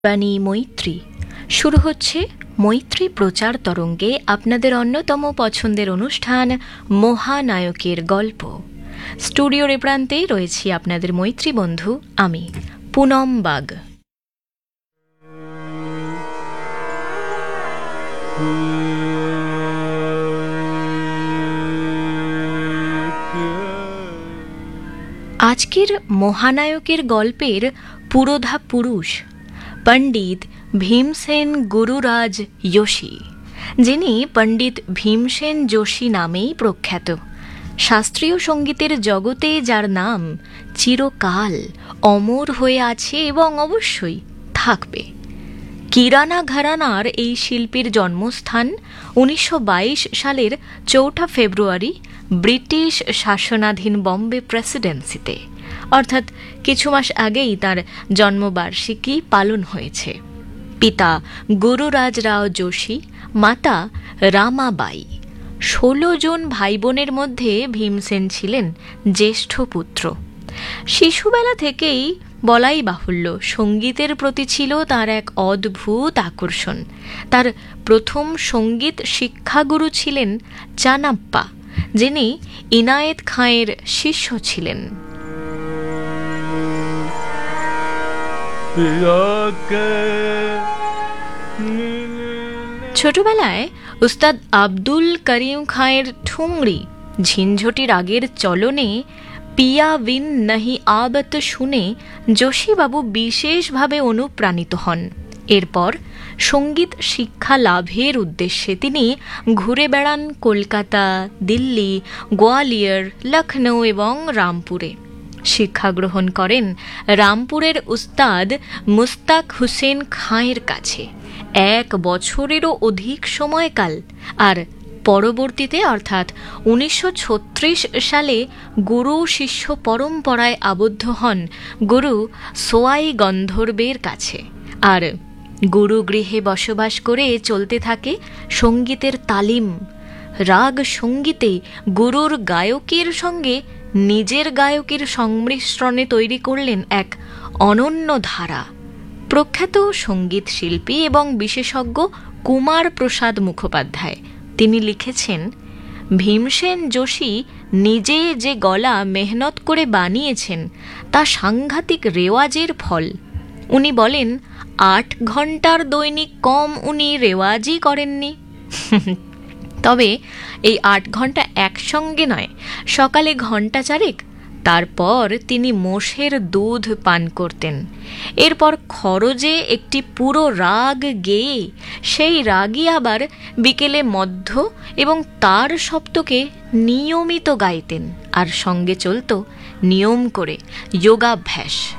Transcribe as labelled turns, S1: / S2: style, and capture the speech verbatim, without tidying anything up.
S1: বাণী মৈত্রী শুরু হচ্ছে মৈত্রী প্রচার তরঙ্গে আপনাদের অন্যতম পছন্দের অনুষ্ঠান মহানায়কের গল্প। স্টুডিওর এ প্রান্তে রয়েছি আপনাদের মৈত্রী বন্ধু আমি পুনম বাগ। আজকের মহানায়কের গল্পের পুরোধা পুরুষ পণ্ডিত ভীমসেন গুরুরাজ যোশী, যিনি পণ্ডিত ভীমসেন যোশী নামেই প্রখ্যাত। শাস্ত্রীয় সঙ্গীতের জগতে যার নাম চিরকাল অমর হয়ে আছে এবং অবশ্যই থাকবে। কিরানা ঘরানার এই শিল্পীর জন্মস্থান উনিশশো বাইশ সালের চৌঠা ফেব্রুয়ারি ব্রিটিশ শাসনাধীন বম্বে প্রেসিডেন্সিতে, অর্থাৎ কিছু মাস আগেই তার জন্মবার্ষিকী পালন হয়েছে। পিতা গুরুরাজ রাও যোশী, মাতা রামাবাই। ষোলো জন ভাই বোনের মধ্যে ভীমসেন ছিলেন জ্যেষ্ঠ পুত্র। শিশুবেলা থেকেই বলাই বাহুল্য সঙ্গীতের প্রতি ছিল তার এক অদ্ভুত আকর্ষণ। তার প্রথম সঙ্গীত শিক্ষাগুরু ছিলেন চানাপ্পা, যিনি ইনায়েত খাঁয়ের শিষ্য ছিলেন। ছোটবেলায় উস্তাদ আব্দুল করিম খাঁয়ের ঠুংরি ঝিনঝটি রাগের চলনে পিয়া বিন নাহি আবত শুনে যোশীবাবু বিশেষভাবে অনুপ্রাণিত হন। এরপর সঙ্গীত শিক্ষা লাভের উদ্দেশ্যে তিনি ঘুরে বেড়ান কলকাতা, দিল্লি, গোয়ালিয়র, লখনৌ এবং রামপুরে। শিক্ষা গ্রহণ করেন রামপুরের উস্তাদ মুস্তাক হুসেন খাঁয়ের কাছে এক বছরেরও অধিক সময়কাল। আর পরবর্তীতে অর্থাৎ উনিশশো ছত্রিশ সালে গুরু শিষ্য পরম্পরায় আবদ্ধ হন গুরু সোয়াই গন্ধর্বের কাছে। আর গুরু গৃহে বসবাস করে চলতে থাকে সঙ্গীতের তালিম। রাগ সঙ্গীতে গুরুর গায়কের সঙ্গে নিজের গায়কের সংমিশ্রণে তৈরি করলেন এক অনন্য ধারা। প্রখ্যাত সঙ্গীত শিল্পী এবং বিশেষজ্ঞ কুমার প্রসাদ মুখোপাধ্যায় তিনি লিখেছেন, ভীমসেন যোশী নিজে যে গলা মেহনত করে বানিয়েছেন তা সাংঘাতিক রেওয়াজের ফল। উনি বলেন, আট ঘন্টার দৈনিক কম উনি রেওয়াজই করেননি। তবে এই আট ঘন্টা একসঙ্গে নয়, সকালে ঘন্টা চারেক, তারপর তিনি মোষের দুধ পান করতেন। এরপর খরচে একটি পুরো রাগ গেয়ে সেই রাগই আবার বিকেলে মধ্য এবং তার সপ্তকে নিয়মিত গাইতেন। আর সঙ্গে চলত নিয়ম করে যোগাভ্যাস।